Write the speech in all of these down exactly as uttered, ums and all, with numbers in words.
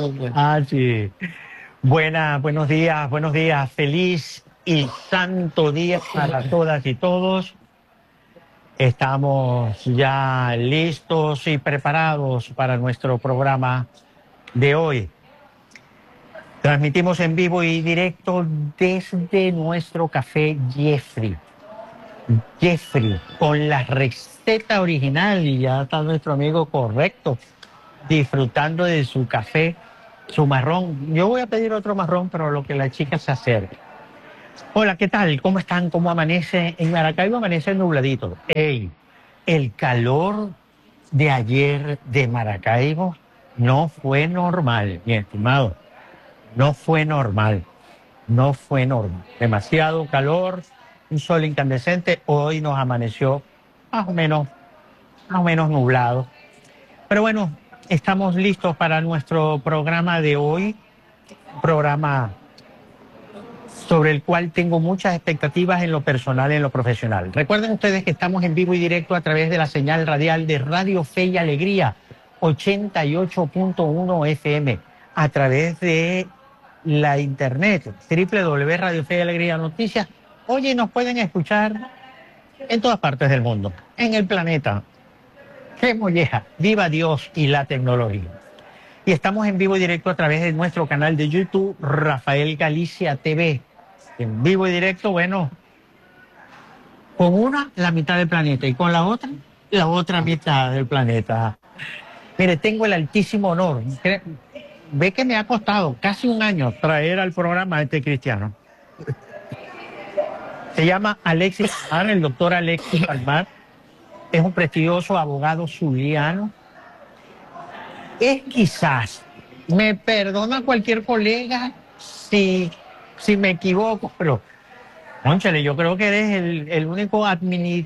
Ah, sí. Buena, buenos días, buenos días. Feliz y santo día para todas y todos. Estamos ya listos y preparados para nuestro programa de hoy. Transmitimos en vivo y directo desde nuestro café Jeffrey. Jeffrey, con la receta original, y ya está nuestro amigo correcto, disfrutando de su café, su marrón. Yo voy a pedir otro marrón, pero lo que la chica se acerque. Hola, ¿qué tal? ¿Cómo están? ¿Cómo amanece? En Maracaibo amanece nubladito. Ey, el calor de ayer de Maracaibo no fue normal, mi estimado. No fue normal. No fue normal. Demasiado calor, un sol incandescente. Hoy nos amaneció más o menos, más o menos nublado. Pero bueno, estamos listos para nuestro programa de hoy. Un programa sobre el cual tengo muchas expectativas en lo personal y en lo profesional. Recuerden ustedes que estamos en vivo y directo a través de la señal radial de Radio Fe y Alegría, ochenta y ocho punto uno F M, a través de la internet, doble u doble u doble u punto radio fe y alegría noticias. Oye, nos pueden escuchar en todas partes del mundo, en el planeta. ¡Qué molleja! ¡Viva Dios y la tecnología! Y estamos en vivo y directo a través de nuestro canal de YouTube, Rafael Galicia T V. En vivo y directo, bueno, con una, la mitad del planeta, y con la otra, la otra mitad del planeta. Mire, tengo el altísimo honor. Ve que me ha costado casi un año traer al programa a este cristiano. Se llama Alexis Palmar, el doctor Alexis Palmar. Es un prestigioso abogado zuliano. Es quizás, me perdona cualquier colega si, si me equivoco, pero, cónchale, yo creo que eres el, el único admini,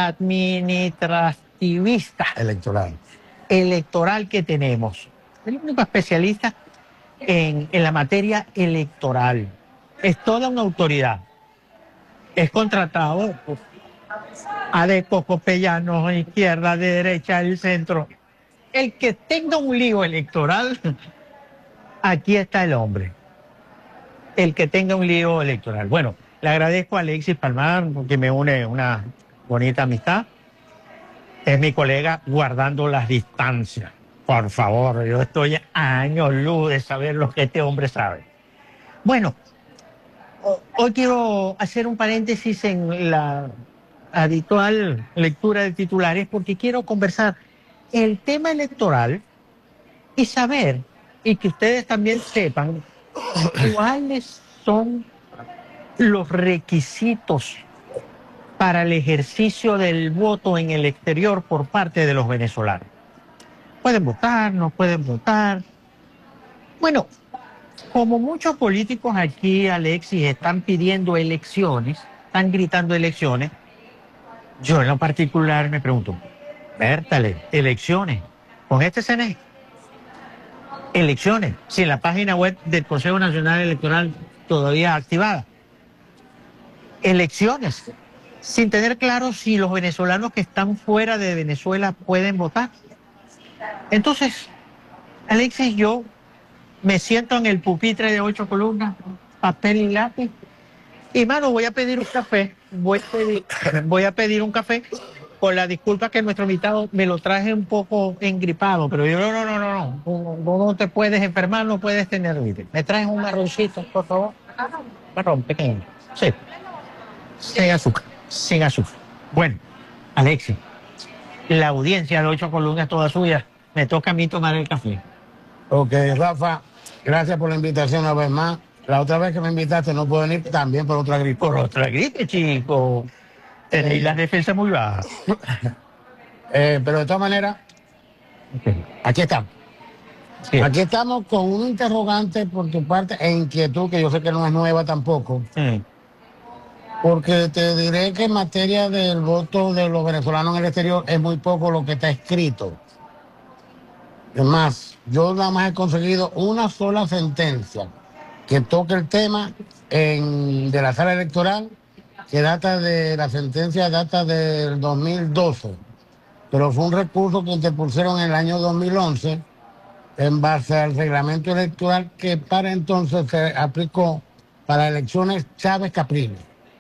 administrativista electoral. electoral que tenemos. El único especialista en, en la materia electoral. Es toda una autoridad. Es contratado por adeptos copellanos, izquierda, derecha, el centro. El que tenga un lío electoral, aquí está el hombre. El que tenga un lío electoral. Bueno, le agradezco a Alexis Palmar porque me une una bonita amistad. Es mi colega guardando las distancias. Por favor, yo estoy a años luz de saber lo que este hombre sabe. Bueno, hoy quiero hacer un paréntesis en la habitual lectura de titulares porque quiero conversar el tema electoral y saber, y que ustedes también sepan, cuáles son los requisitos para el ejercicio del voto en el exterior por parte de los venezolanos. Pueden votar, no pueden votar. Bueno, como muchos políticos aquí, Alexis, están pidiendo elecciones, están gritando elecciones, yo en lo particular me pregunto, vértale, elecciones, con este C N E, elecciones, si la página web del Consejo Nacional Electoral todavía activada, elecciones, sin tener claro si los venezolanos que están fuera de Venezuela pueden votar. Entonces, Alexis, yo me siento en el pupitre de ocho columnas, papel y lápiz, y mano, voy a pedir un café, voy a pedir, voy a pedir un café, con la disculpa que nuestro invitado me lo traje un poco engripado, pero yo no, no, no, no, no, no, no te puedes enfermar, no puedes tener gripe. ¿Me traes un marroncito, por favor? Marrón pequeño, sí, sin azúcar, sin azúcar. Bueno, Alexis, la audiencia de ocho columnas toda suya, me toca a mí tomar el café. Ok, Rafa, gracias por la invitación una vez más. La otra vez que me invitaste no puedo venir también por otra gripe. Por otra gripe, chico. Tenéis eh, las defensas muy bajas. eh, pero de todas maneras, okay, aquí estamos. Sí. Aquí estamos con un interrogante por tu parte e inquietud, que yo sé que no es nueva tampoco. Sí. Porque te diré que en materia del voto de los venezolanos en el exterior es muy poco lo que está escrito. Es más, yo nada más he conseguido una sola sentencia que toque el tema en, de la sala electoral, que data de la sentencia data del dos mil doce, pero fue un recurso que interpusieron en el año dos mil once en base al reglamento electoral que para entonces se aplicó para elecciones Chávez Capriles.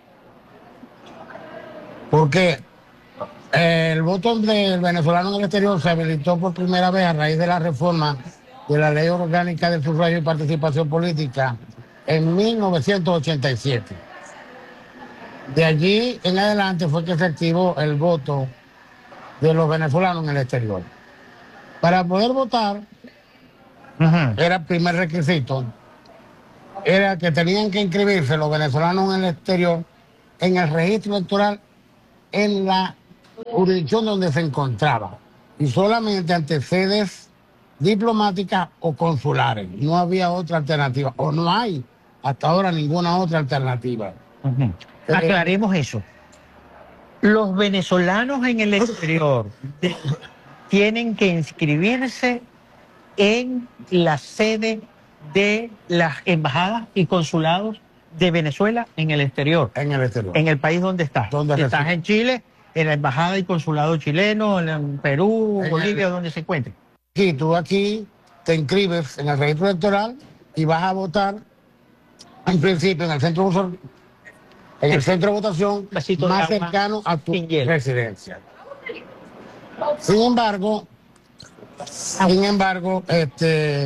Porque el voto del venezolano en el exterior se habilitó por primera vez a raíz de la reforma de la Ley Orgánica del Sufragio y Participación Política en mil novecientos ochenta y siete. De allí en adelante fue que se activó el voto de los venezolanos en el exterior. Para poder votar, uh-huh. era el primer requisito, era que tenían que inscribirse los venezolanos en el exterior en el registro electoral en la jurisdicción donde se encontraba y solamente ante sedes diplomáticas o consulares. No había otra alternativa, o no hay hasta ahora ninguna otra alternativa. Uh-huh. Eh, Aclaremos eso. Los venezolanos en el exterior de, tienen que inscribirse en la sede de las embajadas y consulados de Venezuela en el exterior. En el exterior. En el país donde estás. ¿Dónde si estás en Chile, en la embajada y consulado chileno, en Perú, en Bolivia, el... donde se encuentre. Sí, tú aquí te inscribes en el registro electoral y vas a votar, en principio, en el centro, en el centro de votación Besito más de cercano a tu residencia. Sin embargo, sin embargo, este,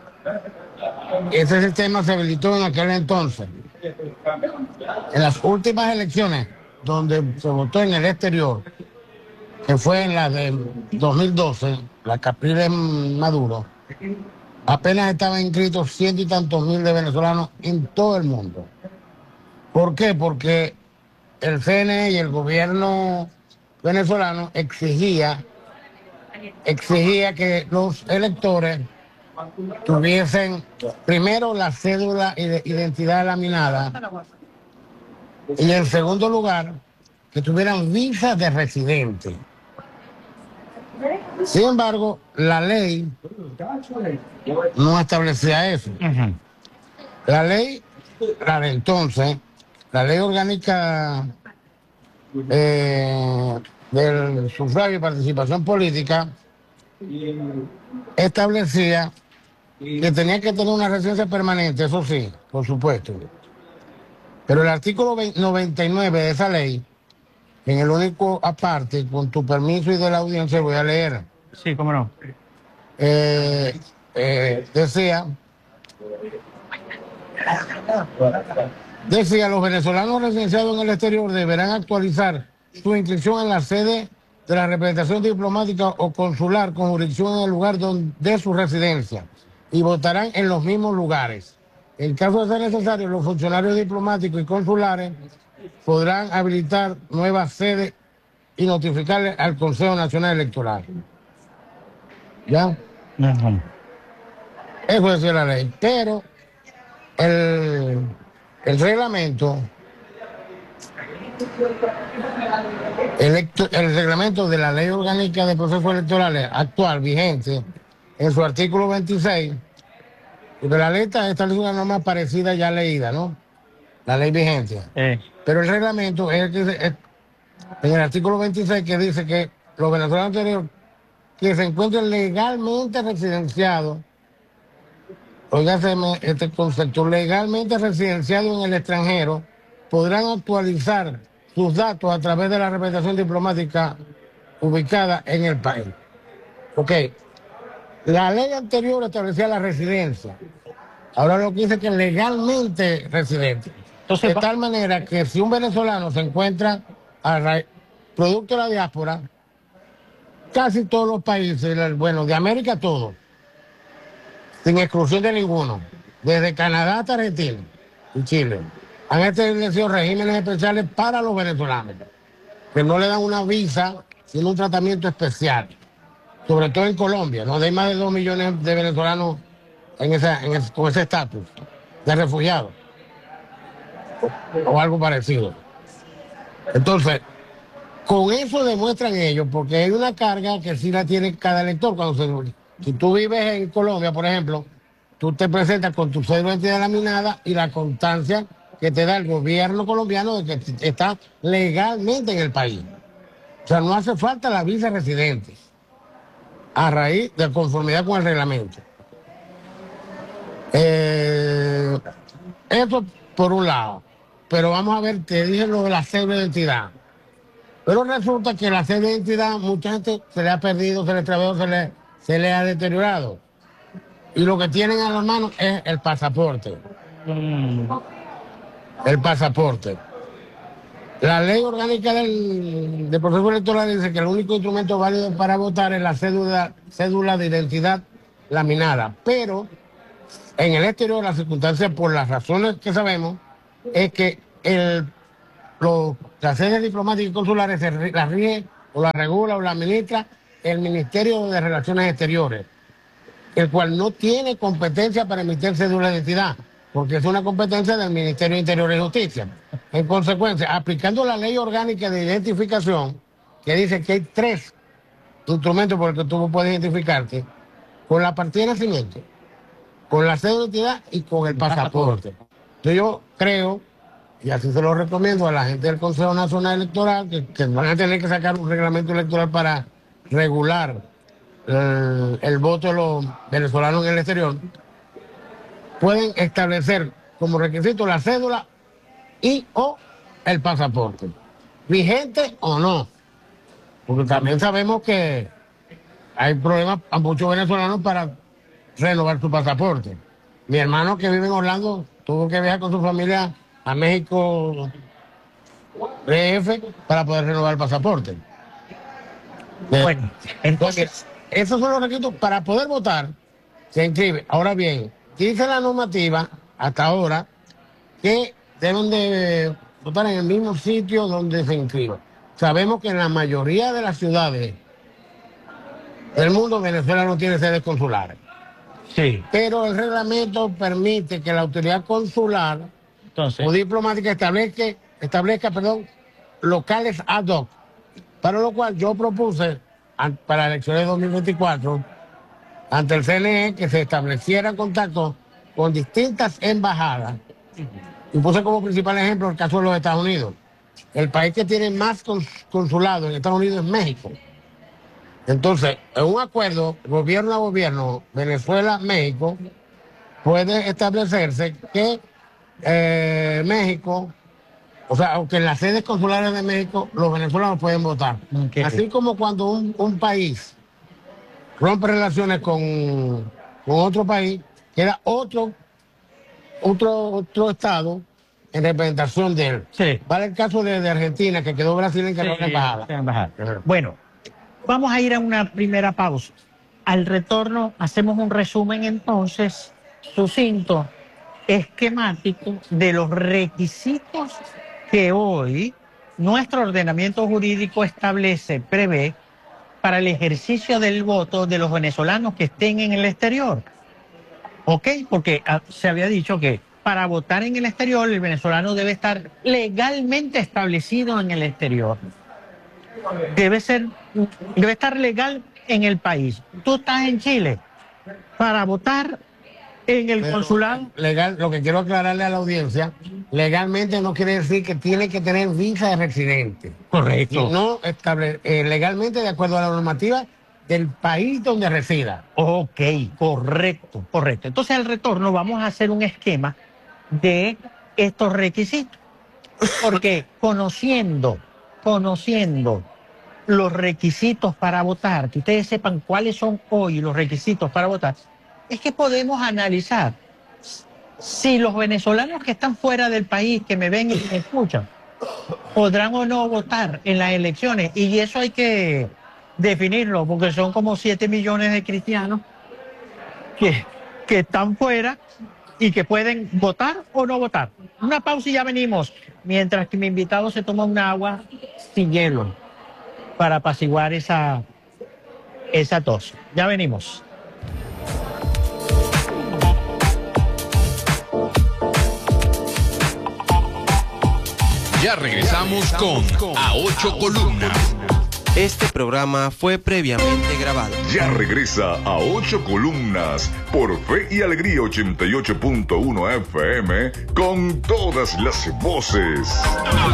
ese sistema se habilitó en aquel entonces. En las últimas elecciones, donde se votó en el exterior, que fue en la de dos mil doce, la Capriles Maduro, apenas estaban inscritos ciento y tantos mil de venezolanos en todo el mundo. ¿Por qué? Porque el C N E y el gobierno venezolano exigía, exigía que los electores tuviesen primero la cédula de identidad laminada y en segundo lugar que tuvieran visa de residente. Sin embargo, la ley no establecía eso. Uh-huh. La ley, la de entonces, la ley orgánica eh, del sufragio y participación política establecía que tenía que tener una residencia permanente, eso sí, por supuesto. Pero el artículo noventa y nueve de esa ley, en el único aparte, con tu permiso y de la audiencia, voy a leer. Sí, cómo no. Eh, eh, decía, decía, los venezolanos residenciados en el exterior deberán actualizar su inscripción en la sede de la representación diplomática o consular con jurisdicción en el lugar donde, de su residencia y votarán en los mismos lugares. En caso de ser necesario, los funcionarios diplomáticos y consulares podrán habilitar nuevas sedes y notificarle al Consejo Nacional Electoral. ¿Ya? Uh-huh. Eso decía la ley. Pero el, el reglamento, el, el reglamento de la Ley Orgánica de Procesos Electorales actual, vigente, en su artículo veintiséis, porque la ley está establece una norma parecida ya leída, ¿no? La ley vigente. Eh. Pero el reglamento es el que es, en el artículo veintiséis que dice que los venezolanos anteriores que se encuentren legalmente residenciados, oígase este concepto, legalmente residenciados en el extranjero, podrán actualizar sus datos a través de la representación diplomática ubicada en el país. Ok. La ley anterior establecía la residencia. Ahora lo que dice es que legalmente residente. Entonces, de tal manera que si un venezolano se encuentra a producto de la diáspora, casi todos los países, bueno, de América todos, sin exclusión de ninguno, desde Canadá hasta Argentina y Chile, han establecido regímenes especiales para los venezolanos, que no le dan una visa, sino un tratamiento especial. Sobre todo en Colombia, ¿no? Hay más de dos millones de venezolanos en esa, en ese, con ese estatus de refugiados o, o algo parecido. Entonces, con eso demuestran ellos, porque hay una carga que sí la tiene cada elector. Cuando se, si tú vives en Colombia, por ejemplo, tú te presentas con tu cédula de identidad laminada y la constancia que te da el gobierno colombiano de que estás legalmente en el país. O sea, no hace falta la visa residente, a raíz de conformidad con el reglamento. Eh, eso por un lado. Pero vamos a ver, te dije lo de la cédula de identidad. Pero resulta que la cédula de identidad, mucha gente se le ha perdido, se le extravió, se le, se le ha deteriorado. Y lo que tienen a la mano es el pasaporte. Mm. El pasaporte. La ley orgánica del, del proceso electoral dice que el único instrumento válido para votar es la cédula, cédula de identidad laminada. Pero en el exterior, las circunstancias, por las razones que sabemos, es que el, los, las sedes diplomáticas y consulares se, las rige o las regula o la administra el Ministerio de Relaciones Exteriores, el cual no tiene competencia para emitir cédula de identidad, porque es una competencia del Ministerio de Interior y Justicia. En consecuencia, aplicando la ley orgánica de identificación, que dice que hay tres instrumentos por los que tú puedes identificarte, con la partida de nacimiento, con la cédula de identidad y con el pasaporte. Entonces yo creo, y así se lo recomiendo a la gente del Consejo Nacional Electoral, que, que van a tener que sacar un reglamento electoral para regular el, el voto de los venezolanos en el exterior, pueden establecer como requisito la cédula y o el pasaporte, vigente o no, porque también sabemos que hay problemas a muchos venezolanos para renovar su pasaporte. Mi hermano que vive en Orlando tuvo que viajar con su familia a México D F para poder renovar el pasaporte. Bueno, entonces, esos son los requisitos para poder votar. Se inscribe. Ahora bien, dice la normativa hasta ahora que deben de votar en el mismo sitio donde se inscriba. Sabemos que en la mayoría de las ciudades del mundo Venezuela no tiene sedes consulares. Sí. Pero el reglamento permite que la autoridad consular Entonces, o diplomática establezca, establezca perdón, locales ad hoc, para lo cual yo propuse para las elecciones de dos mil veinticuatro ante el C N E que se estableciera contacto con distintas embajadas. Y puse como principal ejemplo el caso de los Estados Unidos. El país que tiene más consulados en Estados Unidos es México. Entonces, en un acuerdo gobierno a gobierno, Venezuela-México, puede establecerse que eh, México, o sea, aunque en las sedes consulares de México, los venezolanos pueden votar. Okay. Así como cuando un, un país rompe relaciones con, con otro país, queda otro, otro, otro estado en representación de él. Sí. Vale el caso de, de Argentina, que quedó Brasil en la embajada. Sí, embajada. Bueno, vamos a ir a una primera pausa. Al retorno hacemos un resumen entonces sucinto, esquemático de los requisitos que hoy nuestro ordenamiento jurídico establece, prevé para el ejercicio del voto de los venezolanos que estén en el exterior. ¿Ok? Porque ah, se había dicho que para votar en el exterior el venezolano debe estar legalmente establecido en el exterior. Debe ser, debe estar legal en el país. Tú estás en Chile para votar en el Pero, consulado. Legal, lo que quiero aclararle a la audiencia, legalmente no quiere decir que tiene que tener visa de residente. Correcto. No estable, eh, legalmente de acuerdo a la normativa del país donde resida. Ok, correcto, correcto. Entonces al retorno vamos a hacer un esquema de estos requisitos. Porque conociendo, conociendo los requisitos para votar, que ustedes sepan cuáles son hoy los requisitos para votar, es que podemos analizar si los venezolanos que están fuera del país, que me ven y me escuchan, podrán o no votar en las elecciones. Y eso hay que definirlo, porque son como siete millones de cristianos que, que están fuera y que pueden votar o no votar. Una pausa y ya venimos, mientras que mi invitado se toma un agua sin hielo para apaciguar esa, esa tos. Ya venimos. Ya regresamos con A Ocho Columnas. Este programa fue previamente grabado. Ya regresa A Ocho Columnas por Fe y Alegría ochenta y ocho punto uno F M con todas las voces.